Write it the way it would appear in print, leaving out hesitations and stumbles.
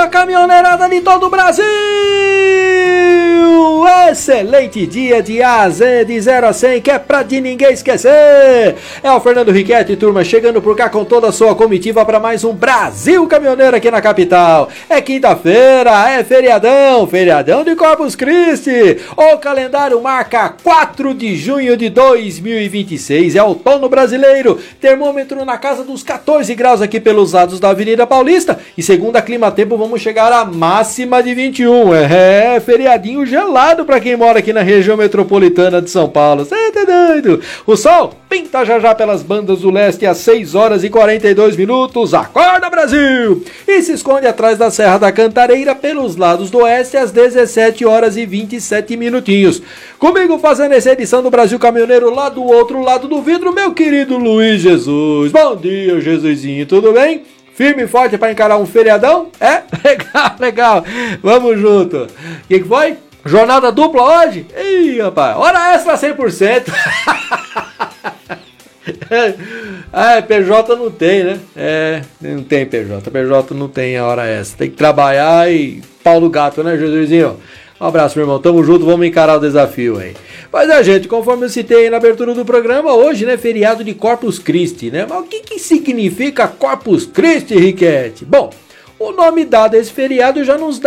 dia, caminhoneirada de todo o Brasil! Excelente dia de A a Z, de 0 a 100, que é pra de ninguém esquecer! É o Fernando Riquetti, turma, chegando por cá com toda a sua comitiva para mais um Brasil Caminhoneiro aqui na capital. É quinta-feira, é feriadão de Corpus Christi. O calendário marca 4 de junho de 2026, é outono brasileiro, termômetro na casa dos 14 graus aqui pelos lados da Avenida Paulista, e segundo a Climatempo vamos chegar à máxima de 21, feriadinho gelado para quem mora aqui na região metropolitana de São Paulo, você tá doido? O sol pinta já pelas bandas do leste às 6 horas e 42 minutos, acorda Brasil! E se esconde atrás da Serra da Cantareira pelos lados do oeste às 17 horas e 27 minutinhos. Comigo fazendo essa edição do Brasil Caminhoneiro lá do outro lado do vidro, meu querido Luiz Jesus. Bom dia, Jesusinho, tudo bem? Firme e forte para encarar um feriadão? É? Legal. Vamos junto. O que foi? Jornada dupla hoje? Ih, rapaz, hora extra 100%. PJ não tem, né? Não tem PJ. PJ não tem a hora extra. Tem que trabalhar e pau no gato, né, Jesusinho? Um abraço, meu irmão. Tamo junto, vamos encarar o desafio aí. Mas gente, conforme eu citei aí na abertura do programa, hoje, né, feriado de Corpus Christi, né? Mas o que significa Corpus Christi, Riquetti? Bom, o nome dado a esse feriado já nos